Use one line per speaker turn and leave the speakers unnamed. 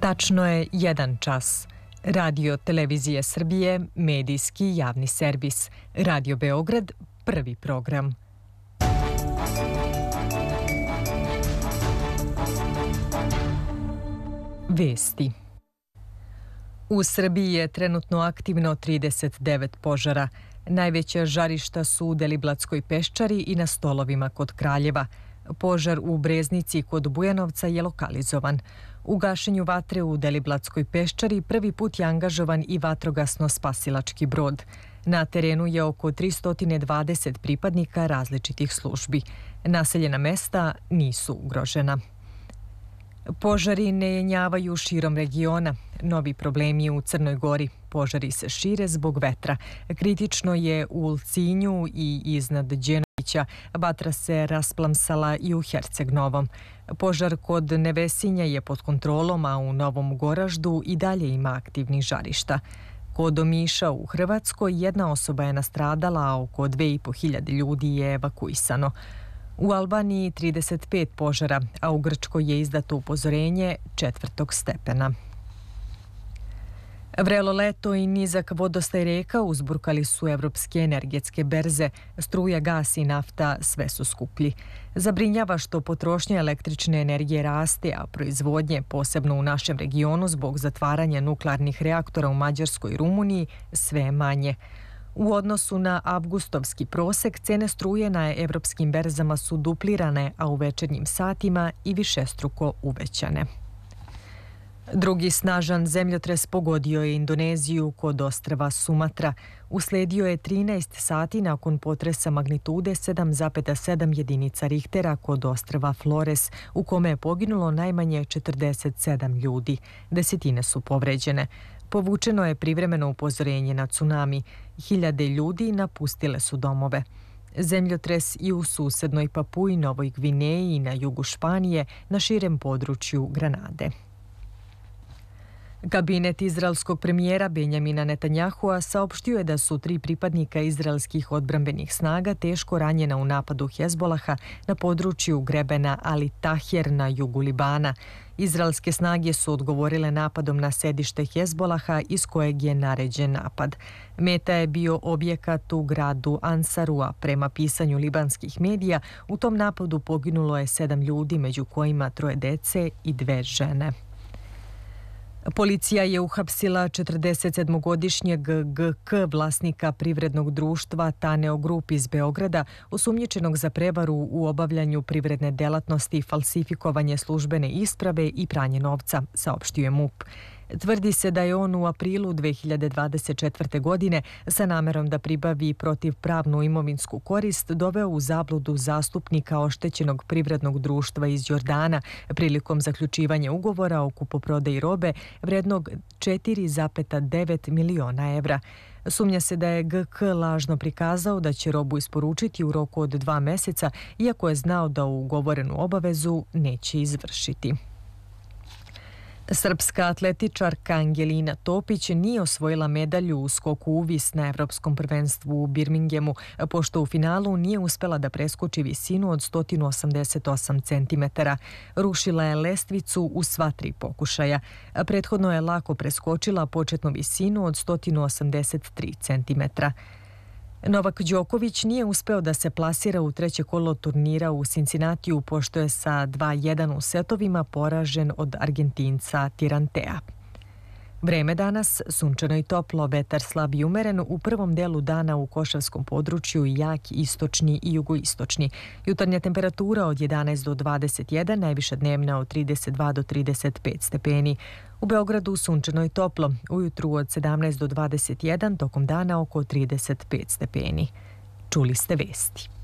Tačno je 1 čas. Radio Televizije Srbije, medijski javni servis. Radio Beograd, prvi program. Vesti. U Srbiji je trenutno aktivno 39 požara. Najveća žarišta su u Deliblatskoj peščari i na Stolovima kod Kraljeva. Požar u Breznici kod Bujanovca je lokalizovan. U gašenju vatre u Deliblatskoj peščari prvi put je angažovan i vatrogasno-spasilački brod. Na terenu je oko 320 pripadnika različitih službi. Naseljena mesta nisu ugrožena. Požari ne jenjavaju širom regiona. Novi problemi u Crnoj Gori. Požari se šire zbog vetra. Kritično je u Ulcinju i iznad Đenovića. Vatra se rasplamsala i u Herceg-Novom. Požar kod Nevesinja je pod kontrolom, a u Novom Goraždu i dalje ima aktivnih žarišta. Kod Omiša u Hrvatskoj 1 osoba je nastradala, a oko 2500 ljudi je evakuisano. U Albaniji 35 požara, a u Grčkoj je izdato upozorenje 4. stepena. Vrelo leto i nizak vodostaj reka uzburkali su evropske energetske berze. Struja, gas i nafta sve su skuplji. Zabrinjava što potrošnja električne energije raste, a proizvodnje, posebno u našem regionu zbog zatvaranja nuklearnih reaktora u Mađarskoj i Rumuniji, sve je manje. U odnosu na avgustovski prosek, cene struje na evropskim berzama su duplirane, a u večernjim satima i višestruko uvećane. Drugi snažan zemljotres pogodio je Indoneziju kod ostrva Sumatra. Usledio je 13 sati nakon potresa magnitude 7,7 jedinica Richtera kod ostrva Flores, u kome je poginulo najmanje 47 ljudi. Desetine su povređene. Povučeno je privremeno upozorenje na tsunami. Hiljade ljudi napustile su domove. Zemljotres i u susednoj Papuji, Novoj Gvineji i na jugu Španije, na širem području Granade. Kabinet izraelskog premijera Benjamina Netanjahua saopštio je da su 3 pripadnika izraelskih odbrambenih snaga teško ranjena u napadu Hezbolaha na području grebena Ali Tahjer na jugu Libana. Izraelske snage su odgovorile napadom na sedište Hezbolaha iz kojeg je naređen napad. Meta je bio objekat u gradu Ansarua. Prema pisanju libanskih medija, u tom napadu poginulo je 7 ljudi, među kojima 3 dece i 2 žene. Policija je uhapsila 47-godišnjeg GK, vlasnika privrednog društva Taneo Group iz Beograda, osumnjičenog za prevaru u obavljanju privredne delatnosti, falsifikovanje službene isprave i pranje novca, saopštio je MUP. Tvrdi se da je on u aprilu 2024. godine sa namerom da pribavi protivpravnu imovinsku korist doveo u zabludu zastupnika oštećenog privrednog društva iz Jordana prilikom zaključivanja ugovora o kupoprodaji robe vrednog 4,9 miliona evra. Sumnja se da je GK lažno prikazao da će robu isporučiti u roku od 2 meseca, iako je znao da ugovorenu obavezu neće izvršiti. Srpska atletičarka Angelina Topić nije osvojila medalju u skoku u vis na Evropskom prvenstvu u Birminghamu, pošto u finalu nije uspela da preskoči visinu od 188 cm. Rušila je lestvicu u sva 3 pokušaja. Prethodno je lako preskočila početnu visinu od 183 cm. Novak Đoković nije uspeo da se plasira u 3. kolo turnira u Cincinnatiju, pošto je sa 2:1 u setovima poražen od Argentinca Tirantea. Vreme danas, sunčano i toplo, vetar slab i umeren, u prvom delu dana u košavskom području jak istočni i jugoistočni. Jutarnja temperatura od 11 do 21, najviša dnevna od 32 do 35 stepeni. U Beogradu sunčano i toplo, ujutru od 17 do 21, tokom dana oko 35 stepeni. Čuli ste vesti.